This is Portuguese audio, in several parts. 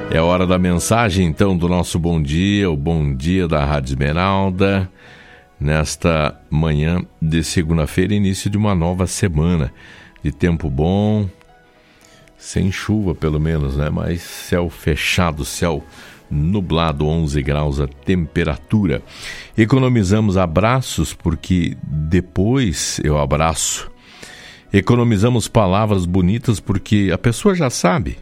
É hora da mensagem, então, do nosso bom dia, o bom dia da Rádio Esmeralda, nesta manhã de segunda-feira, início de uma nova semana, de tempo bom, sem chuva pelo menos, né? Mas céu fechado, céu nublado, 11 graus a temperatura. Economizamos abraços porque depois eu abraço. Economizamos palavras bonitas porque a pessoa já sabe.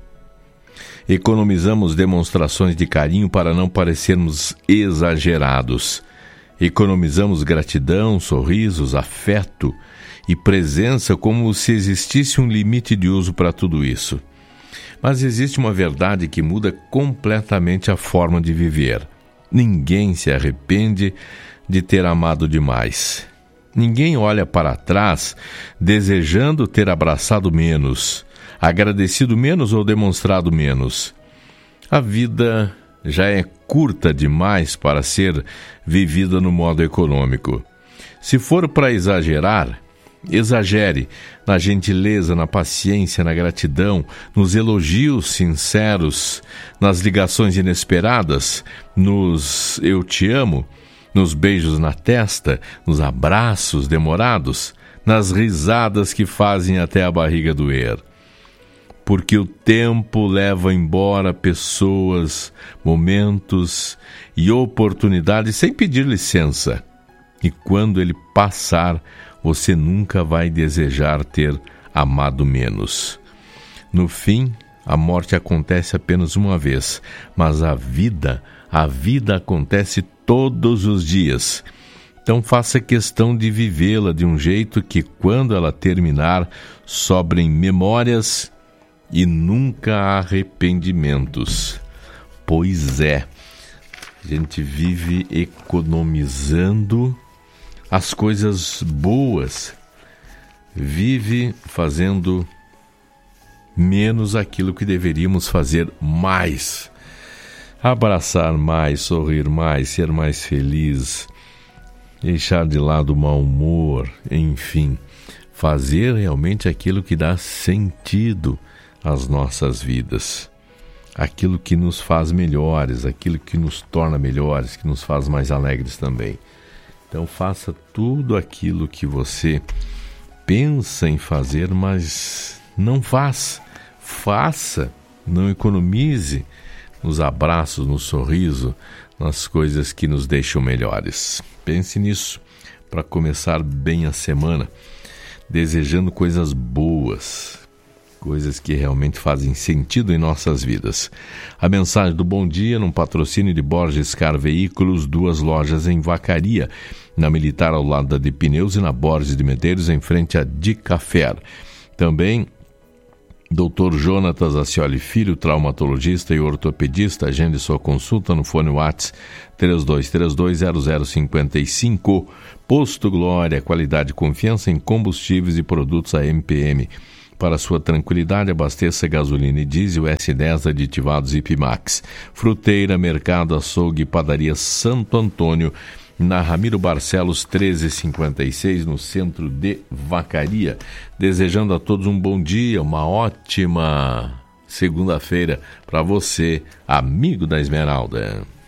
Economizamos demonstrações de carinho para não parecermos exagerados. Economizamos gratidão, sorrisos, afeto e presença como se existisse um limite de uso para tudo isso. Mas existe uma verdade que muda completamente a forma de viver. Ninguém se arrepende de ter amado demais. Ninguém olha para trás desejando ter abraçado menos, agradecido menos ou demonstrado menos. A vida já é curta demais para ser vivida no modo econômico. Se for para exagerar, exagere na gentileza, na paciência, na gratidão, nos elogios sinceros, nas ligações inesperadas, nos eu te amo, nos beijos na testa, nos abraços demorados, nas risadas que fazem até a barriga doer. Porque o tempo leva embora pessoas, momentos e oportunidades sem pedir licença. E quando ele passar, você nunca vai desejar ter amado menos. No fim, a morte acontece apenas uma vez, mas a vida acontece todos os dias. Então faça questão de vivê-la de um jeito que, quando ela terminar, sobrem memórias e nunca arrependimentos. Pois é, a gente vive economizando as coisas boas, vive fazendo menos aquilo que deveríamos fazer mais. Abraçar mais, sorrir mais, ser mais feliz, deixar de lado o mau humor, enfim, fazer realmente aquilo que dá sentido às nossas vidas, aquilo que nos faz melhores, aquilo que nos torna melhores, que nos faz mais alegres também. Então faça tudo aquilo que você pensa em fazer, mas não faz. Faça, não economize nos abraços, no sorriso, nas coisas que nos deixam melhores. Pense nisso para começar bem a semana, desejando coisas boas, coisas que realmente fazem sentido em nossas vidas. A mensagem do bom dia num patrocínio de Borges Car Veículos, 2 lojas em Vacaria, na Militar ao lado da de Pneus e na Borges de Medeiros em frente à Dicafer. Também Dr. Jonatas Acioli Filho, traumatologista e ortopedista. Agende sua consulta no fone WhatsApp 32320055. Posto Glória, qualidade e confiança em combustíveis e produtos AMPM. Para sua tranquilidade, abasteça gasolina e diesel S10 aditivados Ipimax. Fruteira, Mercado, Açougue e Padaria Santo Antônio, na Ramiro Barcelos 1356, no centro de Vacaria. Desejando a todos um bom dia, uma ótima segunda-feira para você, amigo da Esmeralda.